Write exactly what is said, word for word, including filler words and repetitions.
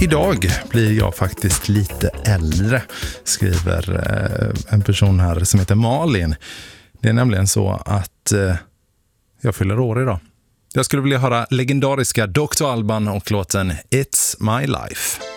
Idag blir jag faktiskt lite äldre, skriver eh, en person här som heter Malin. Det är nämligen så att eh, jag fyller år idag. Jag skulle vilja höra legendariska doktor Alban och låten It's My Life.